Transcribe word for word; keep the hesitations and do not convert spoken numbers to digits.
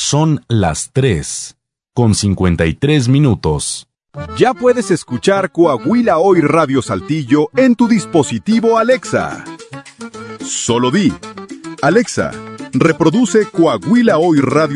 Son las tres, con cincuenta y tres minutos. Ya puedes escuchar Coahuila Hoy Radio Saltillo en tu dispositivo Alexa. Solo di, Alexa, reproduce Coahuila Hoy Radio